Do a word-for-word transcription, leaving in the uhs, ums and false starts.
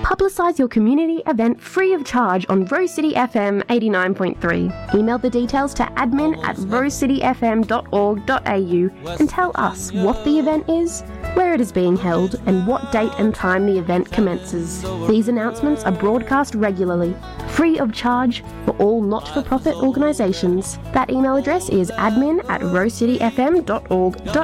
Publicise your community event free of charge on Rose City F M eighty-nine point three. Email the details to admin at rose city f m dot org dot a u and tell us what the event is, where it is being held, and what date and time the event commences. These announcements are broadcast regularly, free of charge, for all not-for-profit organisations. That email address is admin at rose city f m dot org dot